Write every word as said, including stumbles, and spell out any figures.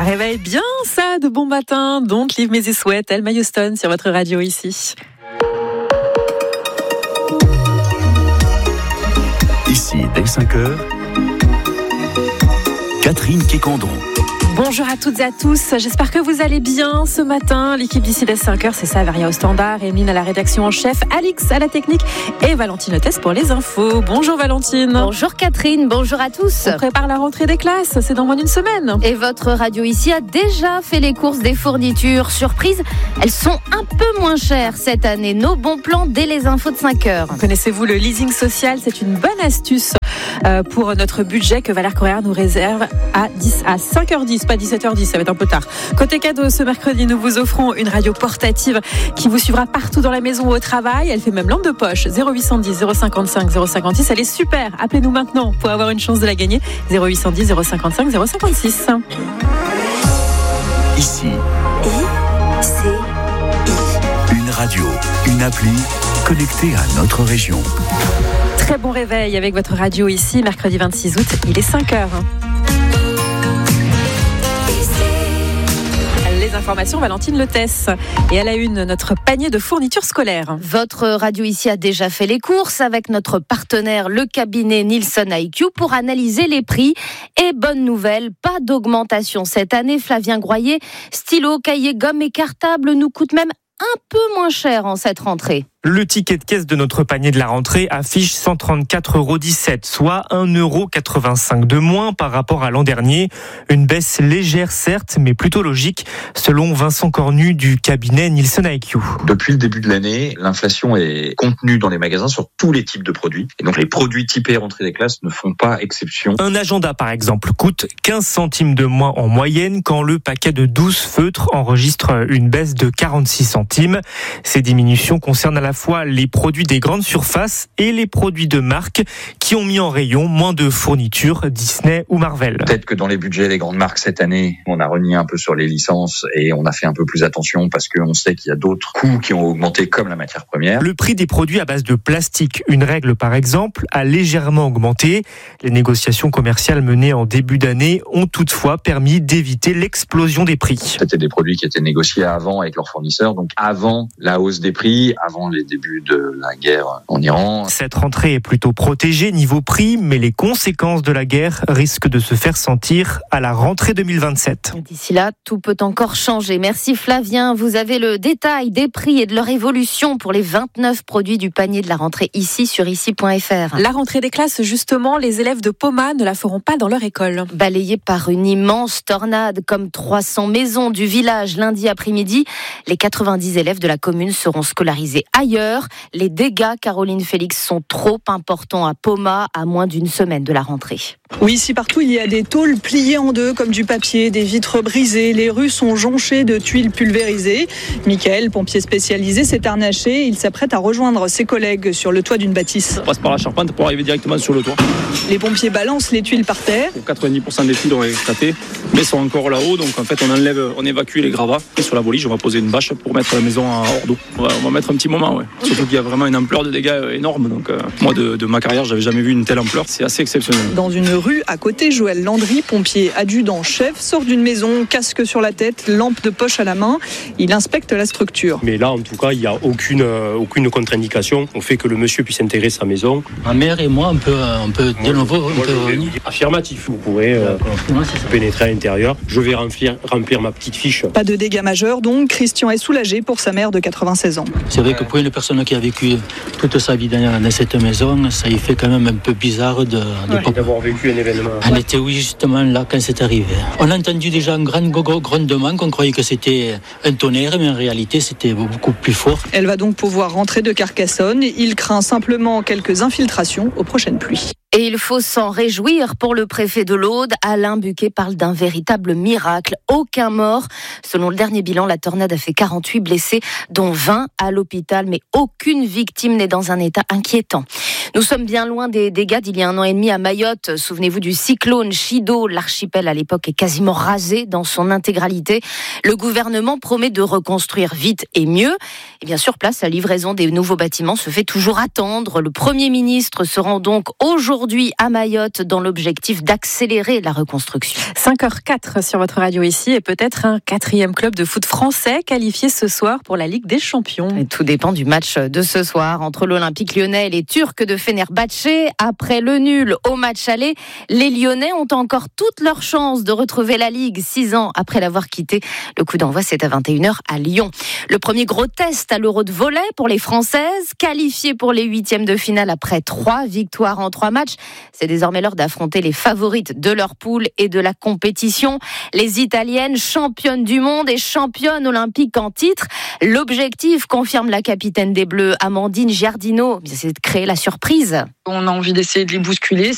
réveille bien ça de bon matin. Don't leave me this way, Thelma Houston sur votre radio ici. Ici, dès cinq heures, Catherine Quécandron. Bonjour à toutes et à tous, j'espère que vous allez bien ce matin. L'équipe d'ici dès cinq heures, c'est ça, Varia au standard, Emeline à la rédaction en chef, Alix à la technique et Valentine Hôtesse pour les infos. Bonjour Valentine. Bonjour Catherine, bonjour à tous. On prépare la rentrée des classes, c'est dans moins d'une semaine. Et votre radio ici a déjà fait les courses des fournitures. Surprise, elles sont un peu moins chères cette année. Nos bons plans dès les infos de cinq heures. Connaissez-vous le leasing social? C'est une bonne astuce pour notre budget que Valère Correa nous réserve à, dix, à cinq heures dix, pas dix-sept heures dix, ça va être un peu tard. Côté cadeau, ce mercredi, nous vous offrons une radio portative qui vous suivra partout dans la maison ou au travail. Elle fait même lampe de poche. zéro huit cent dix, zéro cinquante-cinq, zéro cinquante-six. Elle est super. Appelez-nous maintenant pour avoir une chance de la gagner. zéro huit cent dix, zéro cinquante-cinq, zéro cinquante-six. Ici. I, C, I. Une radio, une appli connectée à notre région. Très bon réveil avec votre radio ici, mercredi vingt-six août, il est cinq heures. Les informations, Valentine Hôtesse. Et à la une, notre panier de fournitures scolaires. Votre radio ici a déjà fait les courses avec notre partenaire, le cabinet Nielsen I Q, pour analyser les prix. Et bonne nouvelle, pas d'augmentation cette année. Flavien Groyer, stylo, cahier, gomme et cartable nous coûtent même un peu moins cher en cette rentrée. Le ticket de caisse de notre panier de la rentrée affiche cent trente-quatre euros dix-sept, soit un euro quatre-vingt-cinq de moins par rapport à l'an dernier. Une baisse légère certes, mais plutôt logique, selon Vincent Cornu du cabinet Nielsen I Q. Depuis le début de l'année, l'inflation est contenue dans les magasins sur tous les types de produits. Et donc les produits typés rentrée des classes ne font pas exception. Un agenda par exemple coûte quinze centimes de moins en moyenne quand le paquet de douze feutres enregistre une baisse de quarante-six centimes. Ces diminutions concernent à la fois les produits des grandes surfaces et les produits de marque qui ont mis en rayon moins de fournitures Disney ou Marvel. Peut-être que dans les budgets des grandes marques cette année, on a renié un peu sur les licences et on a fait un peu plus attention parce qu'on sait qu'il y a d'autres coûts qui ont augmenté comme la matière première. Le prix des produits à base de plastique, une règle par exemple, a légèrement augmenté. Les négociations commerciales menées en début d'année ont toutefois permis d'éviter l'explosion des prix. C'était des produits qui étaient négociés avant avec leurs fournisseurs, donc avant la hausse des prix, avant les début de la guerre en Iran. Cette rentrée est plutôt protégée niveau prix, mais les conséquences de la guerre risquent de se faire sentir à la rentrée deux mille vingt-sept. D'ici là, tout peut encore changer. Merci Flavien. Vous avez le détail des prix et de leur évolution pour les vingt-neuf produits du panier de la rentrée ici sur ici point f r. La rentrée des classes, justement, les élèves de Poma ne la feront pas dans leur école. Balayés par une immense tornade, comme trois cents maisons du village lundi après-midi, les quatre-vingt-dix élèves de la commune seront scolarisés ailleurs. Les dégâts, Caroline Félix, sont trop importants à Poma à moins d'une semaine de la rentrée. Oui, ici partout, il y a des tôles pliées en deux comme du papier, des vitres brisées. Les rues sont jonchées de tuiles pulvérisées. Michael, pompier spécialisé, s'est harnaché. Il s'apprête à rejoindre ses collègues sur le toit d'une bâtisse. On passe par la charpente pour arriver directement sur le toit. Les pompiers balancent les tuiles par terre. quatre-vingt-dix pour cent des tuiles ont éclaté, mais sont encore là-haut. Donc en fait, on enlève, on évacue les gravats. Et sur la volige, on va poser une bâche pour mettre la maison hors d'eau. On va, on va mettre un petit moment, ouais. Surtout qu'il y a vraiment une ampleur de dégâts énorme. Donc euh, moi, de, de ma carrière, j'avais jamais vu une telle ampleur. C'est assez exceptionnel. Dans une rue à côté, Joël Landry, pompier adjudant-chef, sort d'une maison, casque sur la tête, lampe de poche à la main. Il inspecte la structure. Mais là, en tout cas, il n'y a aucune, euh, aucune contre-indication au fait que le monsieur puisse intégrer sa maison. Ma mère et moi, on peut, on peut de nouveau moi, moi, revenir. Affirmatif, vous pourrez euh, pénétrer à l'intérieur. Je vais remplir, remplir ma petite fiche. Pas de dégâts majeurs, donc Christian est soulagé pour sa mère de quatre-vingt-seize ans. C'est vrai que pour une personne qui a vécu toute sa vie dans cette maison, ça y fait quand même un peu bizarre de, de ouais, d'avoir vécu un événement. Elle était oui justement là quand c'est arrivé. On a entendu déjà un grand grondement qu'on croyait que c'était un tonnerre, mais en réalité c'était beaucoup plus fort. Elle va donc pouvoir rentrer de Carcassonne. Il craint simplement quelques infiltrations aux prochaines pluies. Et il faut s'en réjouir pour le préfet de l'Aude. Alain Buquet parle d'un véritable miracle. Aucun mort. Selon le dernier bilan, la tornade a fait quarante-huit blessés, dont vingt à l'hôpital. Mais aucune victime n'est dans un état inquiétant. Nous sommes bien loin des dégâts d'il y a un an et demi à Mayotte. Souvenez-vous du cyclone Chido. L'archipel à l'époque est quasiment rasé dans son intégralité. Le gouvernement promet de reconstruire vite et mieux. Et bien sur place, la livraison des nouveaux bâtiments se fait toujours attendre. Le Premier ministre se rend donc aujourd'hui aujourd'hui à Mayotte dans l'objectif d'accélérer la reconstruction. cinq heures quatre sur votre radio ici et peut-être un quatrième club de foot français qualifié ce soir pour la Ligue des Champions. Et tout dépend du match de ce soir entre l'Olympique lyonnais et les Turcs de Fenerbahçe. Après le nul au match aller, les Lyonnais ont encore toutes leurs chances de retrouver la Ligue six ans après l'avoir quittée. Le coup d'envoi, c'est à vingt et une heures à Lyon. Le premier gros test à l'Euro de volley pour les Françaises, qualifiées pour les huitièmes de finale après trois victoires en trois matchs. C'est désormais l'heure d'affronter les favorites de leur poule et de la compétition. Les Italiennes, championnes du monde et championnes olympiques en titre. L'objectif, confirme la capitaine des Bleus, Amandine Giardino, c'est de créer la surprise. On a envie d'essayer de les bousculer.